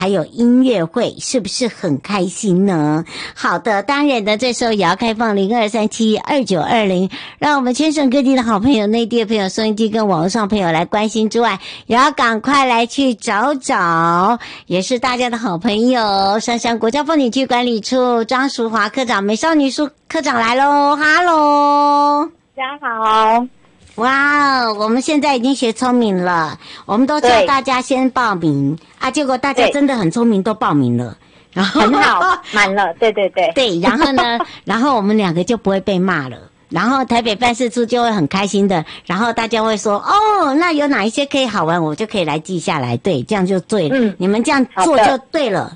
还有音乐会，是不是很开心呢？好的，当然呢，这时候也要开放02372920，让我们全省各地的好朋友、内地的朋友、收音机跟网络上朋友来关心之外，也要赶快来去找找，也是大家的好朋友，上山国家风景区管理处张淑华科长、美少女书科长来咯，哈喽， 大家好。 哇，我们现在已经学聪明了，我们都叫大家先报名啊，结果大家真的很聪明，都报名了，然后很好，满了，对对对对，然后呢，然后我们两个就不会被骂了。然后台北办事处就会很开心的，然后大家会说哦，那有哪一些可以好玩，我就可以来记下来，对，这样就对了，你们这样做就对了。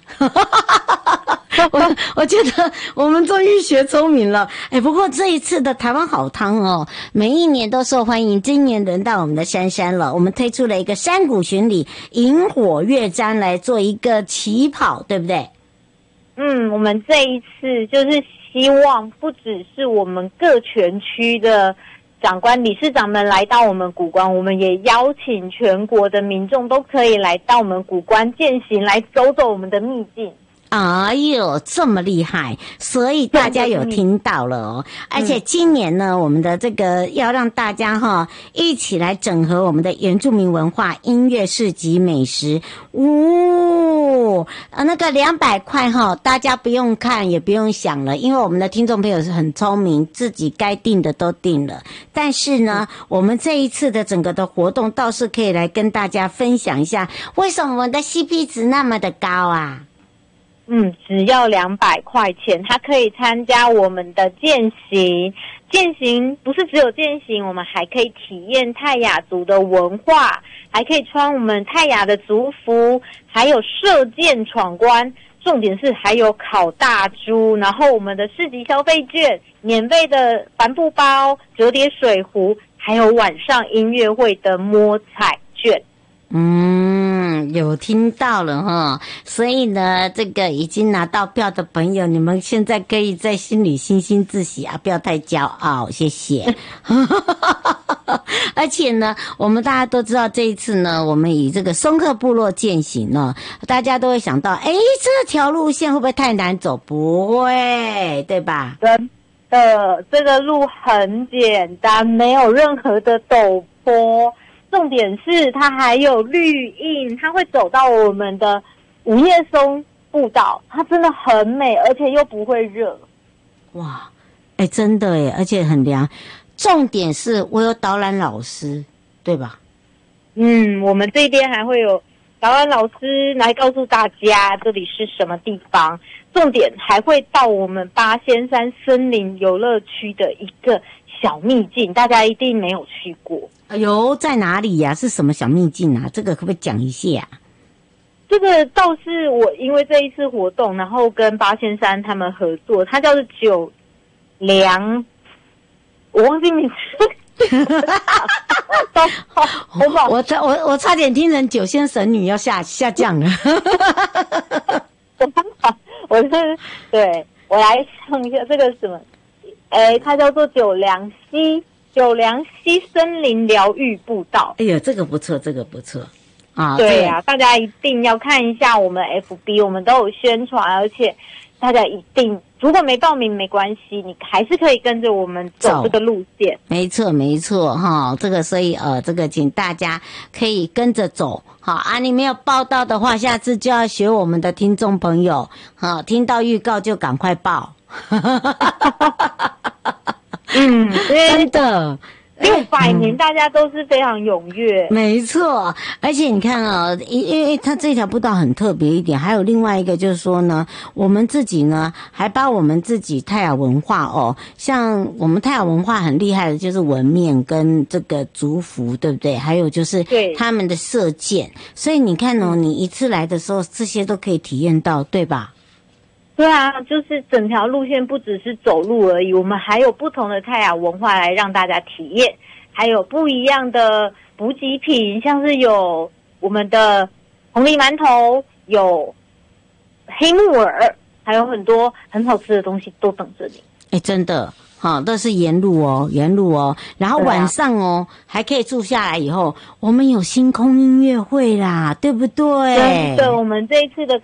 我觉得我们终于学聪明了。不过这一次的台湾好汤哦，每一年都受欢迎，今年轮到我们的珊珊了。我们推出了一个山谷巡礼萤火乐章来做一个起跑，对不对？ 我们这一次就是希望不只是我们各全区的长官、理事长们来到我们谷关，我们也邀请全国的民众都可以来到我们谷关践行，来走走我们的秘境。 哎呦，这么厉害！所以大家有听到了哦。而且今年呢，我们的这个要让大家一起来整合我们的原住民文化、音乐、市集、美食。那个200块大家不用看也不用想了，因为我们的听众朋友是很聪明，自己该定的都定了。但是呢，我们这一次的整个的活动倒是可以来跟大家分享一下，为什么我们的 CP 值那么的高啊？ 只要200块钱，他可以参加我们的健行。健行不是只有健行，我们还可以体验泰雅族的文化，还可以穿我们泰雅的族服，还有射箭闯关。重点是还有烤大猪，然后我们的市集消费券、免费的帆布包、折叠水壶，还有晚上音乐会的摸彩券。 有听到了哈，所以呢，这个已经拿到票的朋友，你们现在可以在心里欣欣自喜啊，不要太骄傲，谢谢。而且呢，我们大家都知道这一次呢，我们以这个松克部落践行呢，大家都会想到，这条路线会不会太难走？不会，对吧？ 真的，这个路很简单，没有任何的陡坡。重点是它还有绿荫，它会走到我们的五叶松步道，它真的很美，而且又不会热。 哇，真的耶，而且很凉。重点是我有导览老师，对吧？ 我们这边还会有导览老师来告诉大家这里是什么地方。重点还会到我们八仙山森林游乐区的一个小秘境，大家一定没有去过。 哎呦，在哪里呀？是什么小秘境啊？这个可不可以讲一下啊？ 这个倒是我因为这一次活动，然后跟八仙山他们合作，它叫做九良，我忘记名字。 我差点听成九仙神女要下降了。 对，我来唱一下这个什么，它叫做九良溪森林疗愈步道。 哎呦，这个不错，这个不错啊！ 对啊，大家一定要看一下我们 FB， 我们都有宣传，而且大家一定，如果没报名没关系，你还是可以跟着我们走这个路线。没错哈，这个所以这个请大家可以跟着走。好啊，你没有报到的话，下次就要学我们的听众朋友，好，听到预告就赶快报。真的 600年大家都是非常踊跃。 没错，而且你看因为它这条步道很特别一点，还有另外一个就是说呢，我们自己呢还把我们自己泰雅文化像我们泰雅文化很厉害的就是纹面跟这个族服，对不对？还有就是他们的射箭，所以你看你一次来的时候这些都可以体验到，对吧？ 对啊，就是整条路线不只是走路而已，我们还有不同的泰雅文化来让大家体验，还有不一样的补给品，像是有我们的红梨馒头，有黑木耳，还有很多很好吃的东西都等着你。 真的好，都是沿路哦，然后晚上哦，还可以住下来以后，我们有星空音乐会啦，对不对？ 真的，我们这一次的